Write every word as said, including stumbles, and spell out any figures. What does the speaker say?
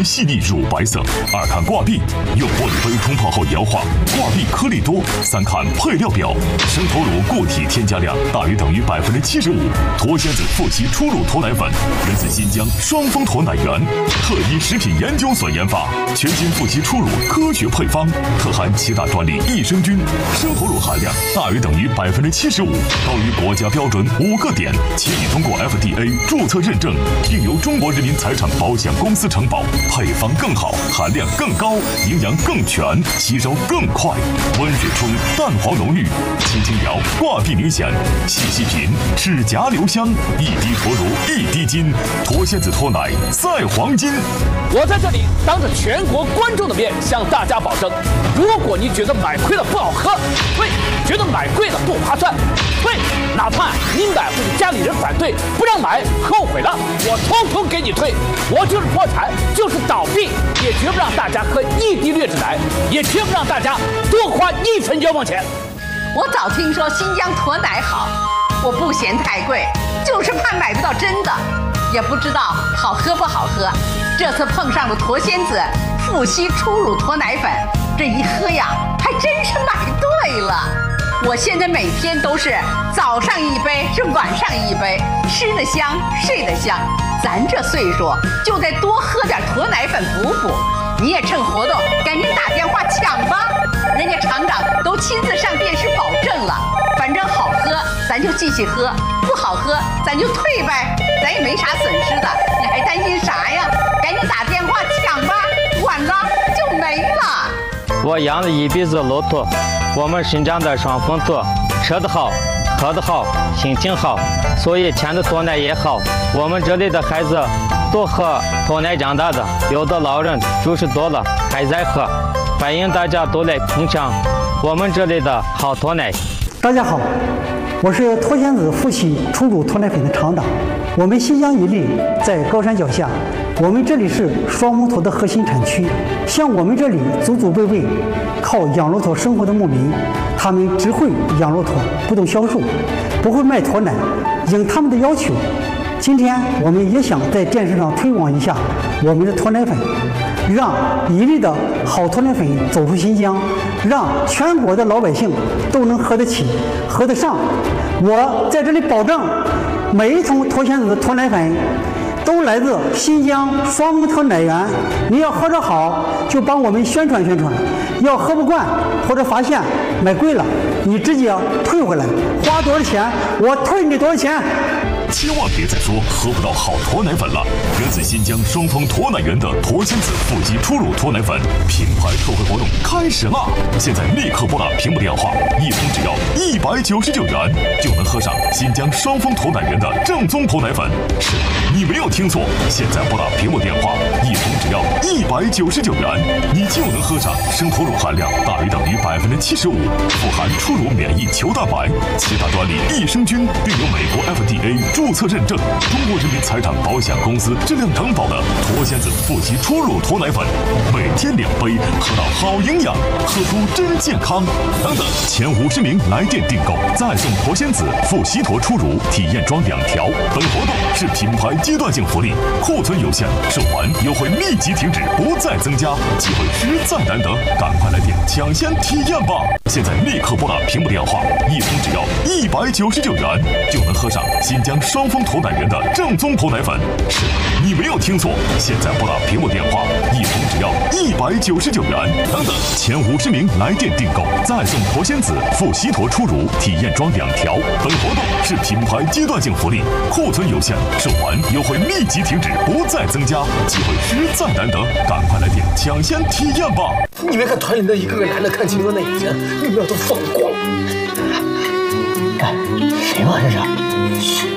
为细腻乳白色。二看挂壁，用玻璃杯冲泡后摇晃，挂壁颗粒多。三看配料表，生头乳固体添加量大于等于百分之七十五。脱鲜子富硒初乳脱奶粉源自新疆双峰驼奶源，特一食品研究所研发，全新富硒初乳科学配方，可含七大专利益生菌，生头乳含量大于等于百分之七十五，高于国家标准五个点，且已通过 F D A 注册认证，并由中国人民财产保险公司承保，配方更好，含量更高，营养更全，吸收更快，温水冲，蛋黄浓郁，轻轻摇，挂壁明显，细细品，指甲留香，一滴脱乳一滴金，脱鲜子脱奶赛黄金。 我在这里当着全国观众的面向大家保证，如果你觉得买亏了不好喝，退；觉得买贵了不划算，退；哪怕你买或者家里人反对不让买，后悔了，我通通给你退。我就是破产，就是倒闭，也绝不让大家喝一滴劣质奶，也绝不让大家多花一分冤枉钱。 我早听说新疆驼奶好，我不嫌太贵，就是怕买不到真的，也不知道好喝不好喝。这次碰上了驼仙子富硒初乳脱奶粉，这一喝呀，还真是买对了。我现在每天都是早上一杯，是晚上一杯，吃得香，睡得香。咱这岁数就得多喝点驼奶粉补补。你也趁活动赶紧打电话抢吧，人家厂长都亲自上电视保证了。反正好喝咱就继续喝，不好喝咱就退呗，咱也没啥损失的，你还担心啥呀？赶紧打电话抢吧，晚了就没了。 我养了一辈子骆驼，我们新疆的双峰驼，吃得好，喝得好，心情好，所以牵的驼奶也好。我们这里的孩子都喝驼奶长大的，有的老人九十多了还在喝，欢迎大家都来品尝我们这里的好驼奶。 大家好，我是脱鲜子富硒初乳脱奶粉的厂长。我们新疆伊犁在高山脚下，我们这里是双峰驼的核心产区。像我们这里祖祖辈辈靠养骆驼生活的牧民，他们只会养骆驼，不懂销售，不会卖驼奶。应他们的要求，今天我们也想在电视上推广一下我们的驼奶粉，让伊犁的好驼奶粉走出新疆，让全国的老百姓都能喝得起、喝得上。我在这里保证，每一桶脱鲜子的脱奶粉都来自新疆双峰驼奶源。你要喝着好，就帮我们宣传宣传；要喝不惯或者发现买贵了，你直接退回来，花多少钱我退你多少钱。 千万别再说喝不到好驼奶粉了！源自新疆双峰驼奶源的驼仙子富硒初乳脱奶粉品牌特惠活动开始啦！现在立刻拨打屏幕电话，一桶只要一百九十九元，就能喝上新疆双峰驼奶源的正宗驼奶粉。是，你没有听错，现在拨打屏幕电话，一桶只要一百九十九元，你就能喝上生头乳含量大于等于百分之七十五，富含初乳免疫球蛋白、七大专利益生菌，并由美国 F D A 注册认证，中国人民财产保险公司质量承保的驼仙子富硒初乳脱奶粉，每天两杯，喝到好营养，喝出真健康。等等，前五十名来电订购再送驼仙子富硒驼初乳体验装两条。本活动是品牌阶段性福利，库存有限，售完优惠立即停止，不再增加，机会实在难得，赶快来电抢先体验吧！现在立刻拨打屏幕电话，一桶只要一百九十九元，就能喝上新疆双峰驼奶源的正宗驼奶粉。是，你没有听错，现在拨打屏幕电话，一桶只要一百九十九元。等等，前五十名来电订购再送驼仙子富硒驼初乳体验装两条。本活动是品牌阶段性福利，库存有限，售完优惠立即停止，不再增加，机会实在难得，赶快来电抢先体验吧！ 你别看团里那一个个男的看清了那一天，你们要都放光。 哎，谁嘛这是？嘘。